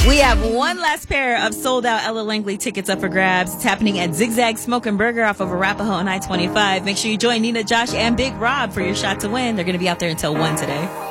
We have one last pair of sold-out Ella Langley tickets up for grabs. It's happening at Zigzag Smoke and Burger off of Arapahoe on I-25. Make sure you join Nina, Josh, and Big Rob for your shot to win. They're going to be out there until 1 today.